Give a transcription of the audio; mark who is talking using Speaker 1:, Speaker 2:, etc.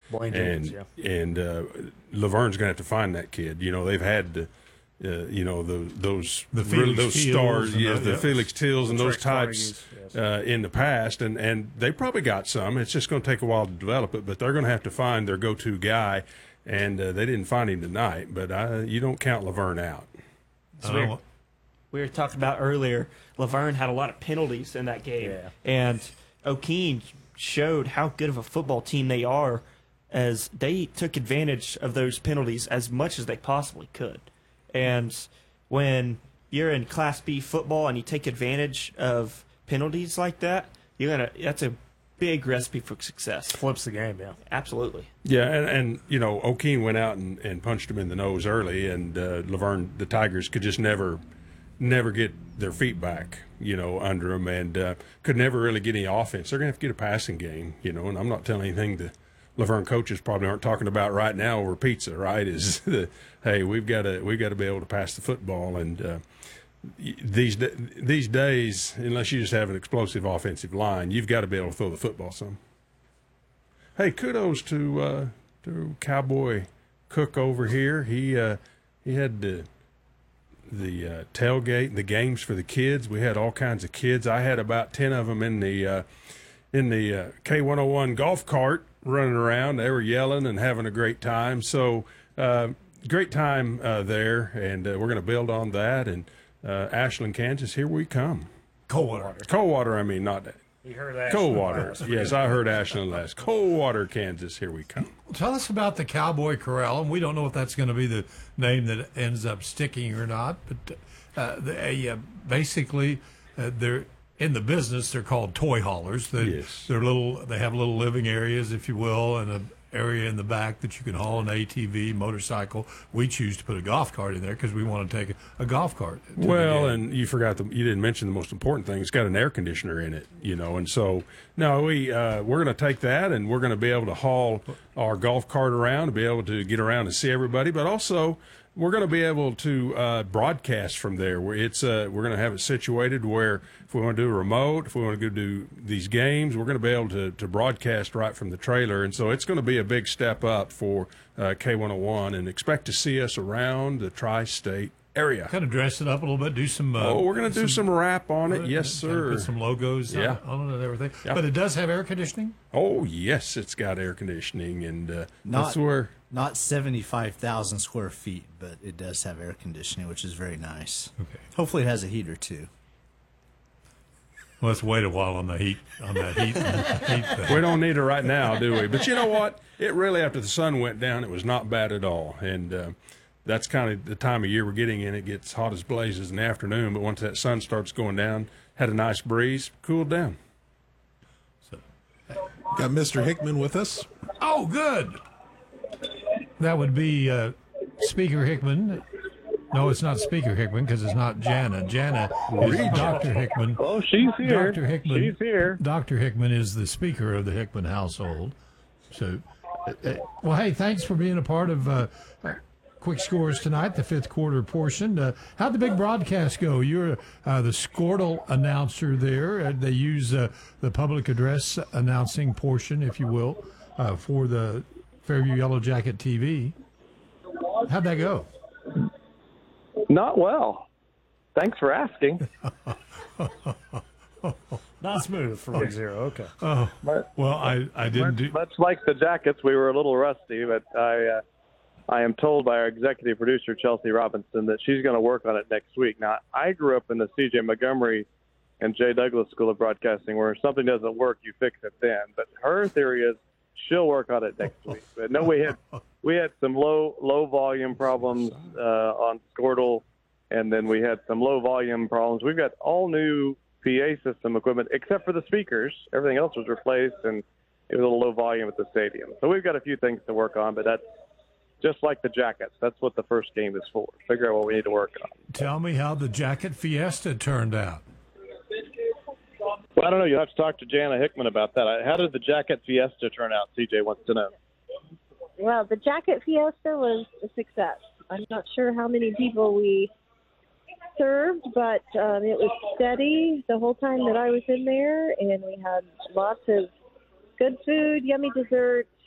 Speaker 1: Blaine Jenkins,
Speaker 2: and Laverne's going to have to find that kid. You know, they've had those stars, the Felix Tills and those types in the past, and they probably got some. It's just going to take a while to develop it, but they're going to have to find their go-to guy, and they didn't find him tonight. But you don't count Laverne out.
Speaker 3: We were talking about earlier, Laverne had a lot of penalties in that game, and O'Keene showed how good of a football team they are, as they took advantage of those penalties as much as they possibly could. And when you're in Class B football and you take advantage of penalties like that, that's a big recipe for success.
Speaker 1: Flips the game, yeah.
Speaker 3: Absolutely.
Speaker 2: Yeah, and O'Keene went out and punched him in the nose early, and Laverne, the Tigers, could just never get their feet back, under them, and could never really get any offense. They're going to have to get a passing game, and I'm not telling anything the Laverne coaches probably aren't talking about right now over pizza, right? Is hey, we've got to be able to pass the football, and these days, unless you just have an explosive offensive line, you've got to be able to throw the football some. Hey, kudos to Cowboy Cook over here. He had the tailgate, the games for the kids. We had all kinds of kids. I had about 10 of them in the K101 golf cart running around. They were yelling and having a great time. So great time there, and we're going to build on that. And Ashland, Kansas, here we come. Coldwater, I mean, not that.
Speaker 1: You heard that.
Speaker 2: Coldwater. Yes, I heard Ashland last. Coldwater, Kansas, here we come.
Speaker 4: Tell us about the Cowboy Corral, and we don't know if that's going to be the name that ends up sticking or not, but basically they're in the business. They're called toy haulers.
Speaker 2: Yes.
Speaker 4: They have little living areas, if you will, and an area in the back that you can haul an ATV, motorcycle. We choose to put a golf cart in there because we want to take a golf cart.
Speaker 2: Well, and you didn't mention the most important thing. It's got an air conditioner in it, and so no, we're going to take that, and we're going to be able to haul our golf cart around to be able to get around and see everybody, but also we're going to be able to broadcast from there. We're going to have it situated where if we want to do a remote, if we want to go do these games, we're going to be able to broadcast right from the trailer. And so it's going to be a big step up for K101, and expect to see us around the tri-state area.
Speaker 4: Kind of dress it up a little bit, do some...
Speaker 2: we're going to do some wrap on it, yes, sir.
Speaker 4: Put some logos on it and everything. Yeah. But it does have air conditioning?
Speaker 2: Oh, yes, it's got air conditioning, and that's where...
Speaker 5: Not 75,000 square feet, but it does have air conditioning, which is very nice.
Speaker 4: Okay.
Speaker 5: Hopefully it has a heater, too.
Speaker 4: Well, let's wait a while on that heat thing.
Speaker 2: We don't need it right now, do we? But you know what? It really, after the sun went down, it was not bad at all. And that's kind of the time of year we're getting in. It gets hot as blazes in the afternoon, but once that sun starts going down, had a nice breeze, cooled down.
Speaker 6: Got Mr. Hickman with us.
Speaker 4: Oh, good. That would be Speaker Hickman. No, it's not Speaker Hickman because it's not Jana. Jana is Dr. Hickman.
Speaker 7: Oh, she's here.
Speaker 4: Dr. Hickman.
Speaker 7: She's here.
Speaker 4: Dr. Hickman is the Speaker of the Hickman household. So, well, hey, thanks for being a part of Quick Scores tonight, the fifth quarter portion. How'd the big broadcast go? You're the Squirtle announcer there. They use the public address announcing portion, if you will, for the Fairview Yellow Jacket TV. How'd that go?
Speaker 7: Not well. Thanks for asking.
Speaker 1: Not smooth for 1-0. Okay.
Speaker 4: Well, I didn't do
Speaker 7: much like the Jackets. We were a little rusty, but I am told by our executive producer Chelsea Robinson that she's going to work on it next week. Now, I grew up in the C.J. Montgomery and J. Douglas School of Broadcasting, where if something doesn't work, you fix it then. But her theory is she'll work on it next week. But no, we had some low volume problems on Squirtle, and then we had some low volume problems. We've got all new PA system equipment except for the speakers. Everything else was replaced, and it was a little low volume at the stadium. So we've got a few things to work on, but that's just like the Jackets. That's what the first game is for. Figure out what we need to work on.
Speaker 4: Tell me how the Jacket Fiesta turned out.
Speaker 7: Well, I don't know. You'll have to talk to Jana Hickman about that. How did the Jacket Fiesta turn out? CJ wants to know.
Speaker 8: Well, the Jacket Fiesta was a success. I'm not sure how many people we served, but it was steady the whole time that I was in there, and we had lots of good food, yummy desserts,